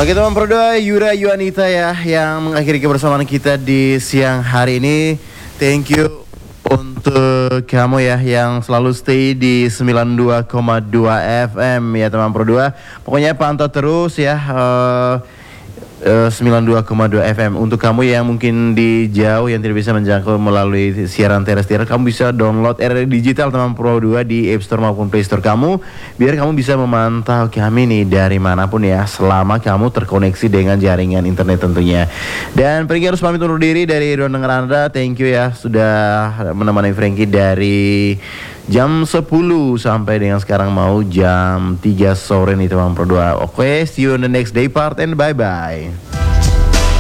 Oke teman Pro 2, Yura Yuanita ya yang mengakhiri kebersamaan kita di siang hari ini. Thank you untuk kamu ya yang selalu stay di 92,2 FM ya teman Pro 2. Pokoknya pantau terus ya 92,2 FM. Untuk kamu yang mungkin di jauh yang tidak bisa menjangkau melalui siaran terrestrial, kamu bisa download RRI Digital teman Pro 2 di App Store maupun Play Store kamu, biar kamu bisa memantau kami nih dari manapun ya, selama kamu terkoneksi dengan jaringan internet tentunya. Dan Frankie harus pamit undur diri dari ruang dengar Anda. Thank you ya sudah menemani Frankie dari jam 10 sampai dengan sekarang mau jam 3 sore nih teman Pro 2. Oke, see you on the next day part and bye bye.